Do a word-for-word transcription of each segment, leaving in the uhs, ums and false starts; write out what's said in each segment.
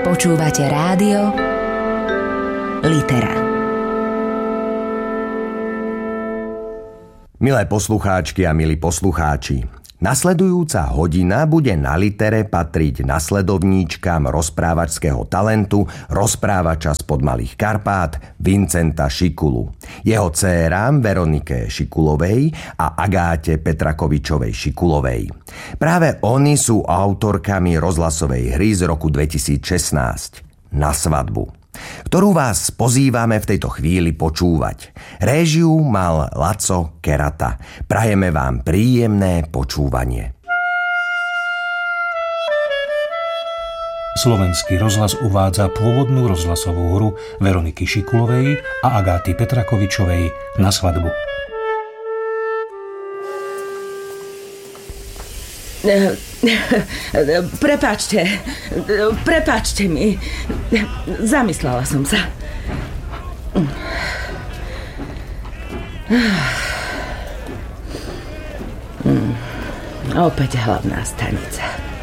Počúvate rádio Litera. Milé poslucháčky a milí poslucháči, nasledujúca hodina bude na Litere patriť nasledovníčkam rozprávačského talentu rozprávača spod Malých Karpát Vincenta Šikulu, jeho dcérám Veronike Šikulovej a Agáte Petrakovičovej Šikulovej. Práve oni sú autorkami rozhlasovej hry z roku dvetisícšestnásť Na svadbu, ktorú vás pozývame v tejto chvíli počúvať. Réžiu mal Laco Kerata. Prajeme vám príjemné počúvanie. Slovenský rozhlas uvádza pôvodnú rozhlasovú hru Veroniky Šikulovej a Agáty Petrakovičovej Na svadbu. Prepáčte, prepáčte mi. Zamyslela som sa. Opäť hlavná stanica.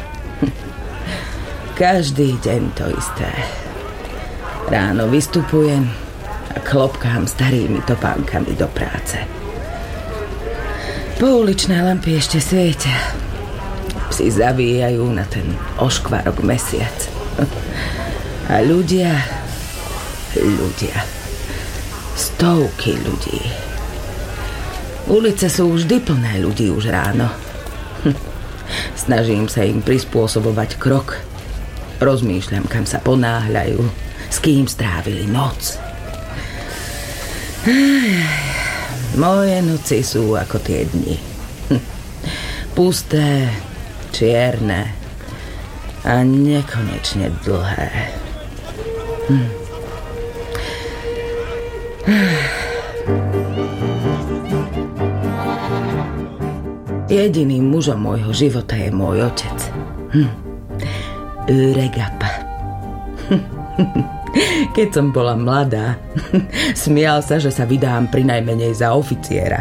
Každý deň to isté. Ráno vystupujem a klopkám starými topánkami do práce. Pouličné lampy ešte svietia. Psi zavíjajú na ten oškvarok mesiac. A ľudia, ľudia, stovky ľudí. Ulice sú vždy plné ľudí už ráno. Snažím sa im prispôsobovať krok. Rozmýšľam, kam sa ponáhľajú, s kým strávili noc. Moje noci sú ako tie dni. Pusté, čierne a nekonečne dlhé. Hm. Jediným mužom môjho života je môj otec. Hm. Uregapa. Keď som bola mladá, smial sa, že sa vydám prinajmenej za oficiera.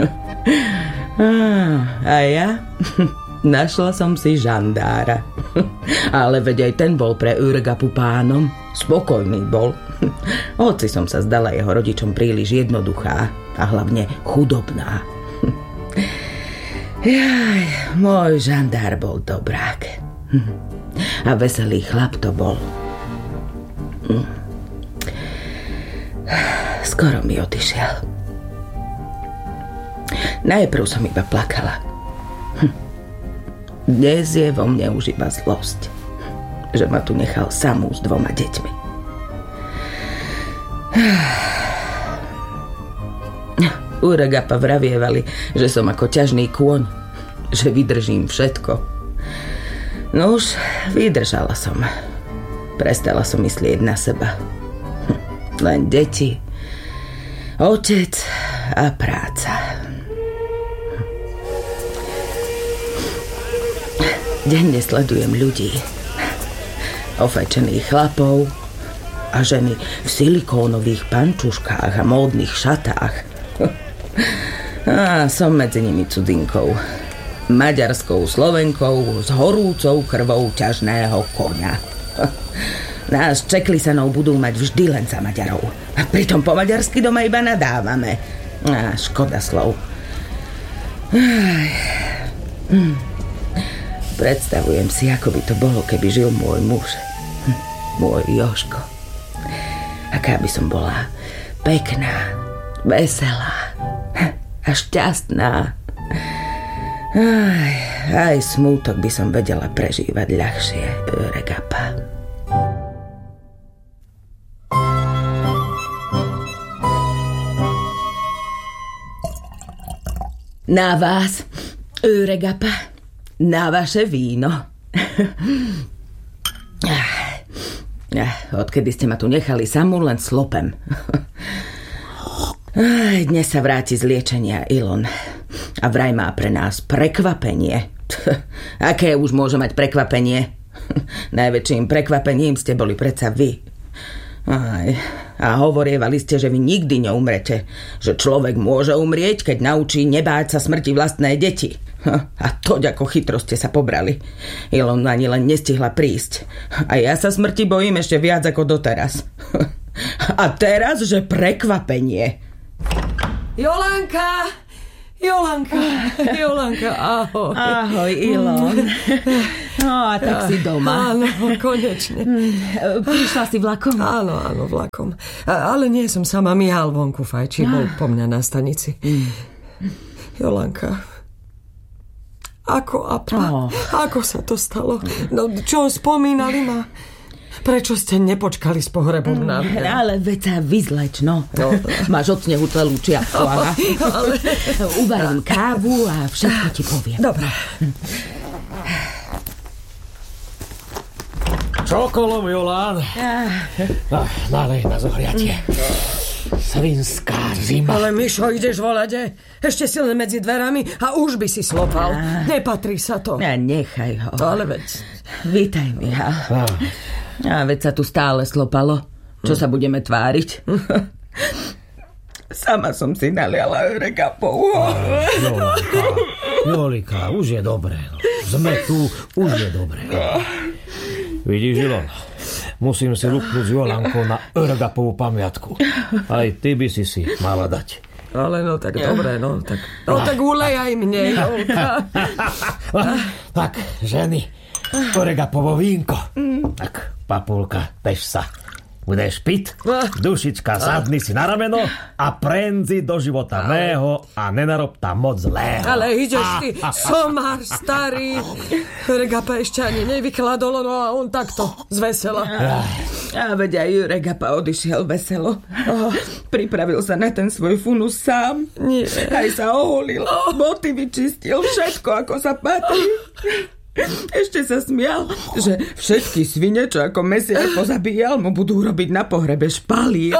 A ja? Našla som si žandára. Ale veď aj ten bol pre Uregapu pánom. Spokojný bol. Hoci som sa zdala jeho rodičom príliš jednoduchá a hlavne chudobná. Jaj, môj žandár bol dobrák. A veselý chlap to bol. Skoro mi odišiel. Najprv som iba plakala. Dnes je vo mne už iba zlosť, že ma tu nechal samú s dvoma deťmi. Uregapa vravievali, že som ako ťažný kôň, že vydržím všetko. No už vydržala som. Prestala som myslieť na seba. Len deti, otec a práca. Denne sledujem ľudí. Ofečených chlapov a ženy v silikónových pančuškách a módnych šatách. A som medzi nimi cudzinkou. Maďarskou Slovenkou s horúcou krvou ťažného koňa. Nás Čeklisanov budú mať vždy len za Maďarov. A pritom po maďarsky doma iba nadávame. Á, škoda slov. Hm. Predstavujem si, ako by to bolo, keby žil môj muž. Hm. Môj Jožko. Aká by som bola pekná, veselá a šťastná. Aj, aj smútok by som vedela prežívať ľahšie, Uregapa. Na vás, Uregapa, na vaše víno. Odkedy ste ma tu nechali samú, len slopem. Dnes sa vráti z liečenia Ilon a vraj má pre nás prekvapenie. Aké už môže mať prekvapenie? Najväčším prekvapením ste boli predsa vy. Aj, a hovorievali ste, že vy nikdy neumrete. Že človek môže umrieť, keď naučí nebáť sa smrti vlastnej deti. A toť ako chytro ste sa pobrali. Ilon ani len nestihla prísť. A ja sa smrti bojím ešte viac ako doteraz. A teraz, že prekvapenie. Jolanka! Jolanka, Jolanka, ahoj. Ahoj, Ilon. No a tak si doma. Áno, konečne. Prišla si vlakom? Áno, áno, vlakom. A, ale nie som sama, Mihal vonku fajčí, bol po mňa na stanici. Jolanka, ako apa? Oh. Ako sa to stalo? No, čo spomínali ma? Prečo ste nepočkali s pohrebom na mňa? Ale veď sa vyzleč, no. no. Máš od snehu celú čiapku, aha. Ale... Uvarím kávu a všetko ti poviem. Dobre. Čokolom, Jolán. No, nalej na zohriatie. Svinská zima. Ale Mišo, ideš volať? Ešte si len medzi dverami a už by si slopal. Ah. Nepatrí sa to. Ja, nechaj ho. Ale veď. Vítaj, Mihal. Ah. A veď sa tu stále slopalo. Čo sa budeme tváriť? Sama som si naliala Euregapovú. Jolika, Jolika, už je dobré. Sme tu, už je dobré. Vidíš, Ilon, musím si lupnúť s Jolankou na Euregapovú pamiatku. Aj ty by si si mala dať. Ale no tak dobre, no tak, no tak ulej aj mne, Jolka. Tak, ženy, Euregapovo vínko. Tak, papulka, bež sa. Budeš piť, dušička, sadni si na rameno a prenzi do života mého a nenarob tam moc zlého. Ale ideš ty, somár starý. Regapa ešte ani nevykladol, no a on takto, zvesela. A veď aj Regapa odišiel veselo. Oh, pripravil sa na ten svoj funus sám. Nie. Aj sa oholil, boty vyčistil, všetko ako sa patrí. Ešte sa smial, že všetky svine, čo ako mesiar pozabíjal, mu budú robiť na pohrebe špalír.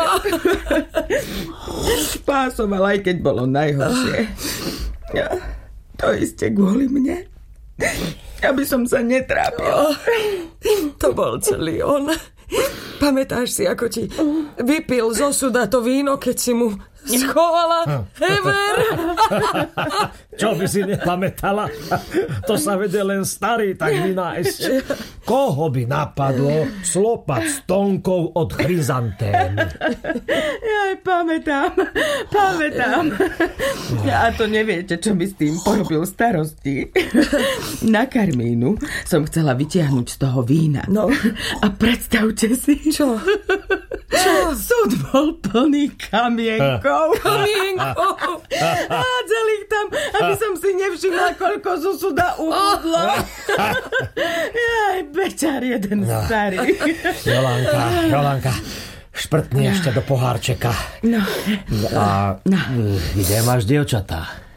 Pásoval, aj keď bolo najhoršie. To iste kvôli mne. Aby som sa netrápil. To bol celý on. Pamätáš si, ako ti vypil zo suda to víno, keď si mu schovala Hever? Čo by si nepamätala? To sa vedie len starý tak vynájsť. Koho by napadlo slopať stonkou od chryzantémy? Ja aj pamätám, pamätám. A to neviete, čo by s tým porobil starosti. Na Karmínu som chcela vytiahnuť z toho vína. No. A predstavte si, čo? Čo? Súd bol plný kamienkov. Kamienkov? Hádzali ich tam, aby som si nevšimla, koľko zo súda uhudlo. Jaj, bečar jeden no. starý. Jolanka, Jolanka, šprtni no. ešte do pohárčeka. No. A no. kde máš dievčatá?